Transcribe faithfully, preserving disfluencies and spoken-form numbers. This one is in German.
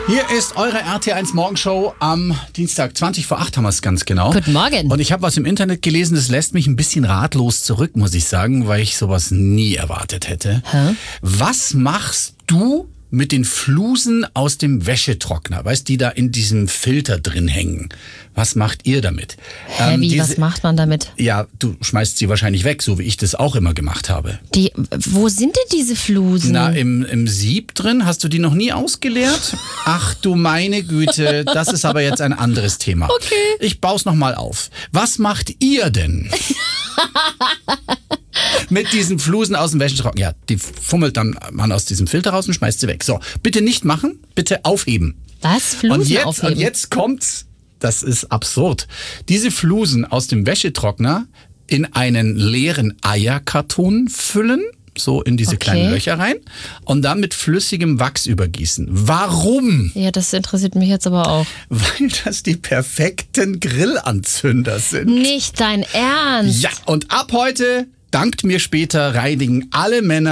Hier ist eure R T eins Morgenshow am Dienstag, zwanzig vor acht haben wir es ganz genau. Guten Morgen. Und ich habe was im Internet gelesen, das lässt mich ein bisschen ratlos zurück, muss ich sagen, weil ich sowas nie erwartet hätte. Hä? Was machst du mit den Flusen aus dem Wäschetrockner, weißt, die da in diesem Filter drin hängen? Was macht ihr damit? Hä, Ähm, wie, diese, was macht man damit? Ja, du schmeißt sie wahrscheinlich weg, so wie ich das auch immer gemacht habe. Die, wo sind denn diese Flusen? Na, im, im Sieb drin, hast du die noch nie ausgeleert? Ach du meine Güte, das ist aber jetzt ein anderes Thema. Okay. Ich bau's nochmal auf. Was macht ihr denn mit diesen Flusen aus dem Wäschetrockner? Ja, die fummelt dann man aus diesem Filter raus und schmeißt sie weg. So, bitte nicht machen, bitte aufheben. Was? Flusen Und jetzt, aufheben? und jetzt kommt's, das ist absurd. Diese Flusen aus dem Wäschetrockner in einen leeren Eierkarton füllen, so in diese Okay. kleinen Löcher rein, und dann mit flüssigem Wachs übergießen. Warum? Ja, das interessiert mich jetzt aber auch. Weil das die perfekten Grillanzünder sind. Nicht dein Ernst? Ja, und ab heute, dankt mir später, reinigen alle Männer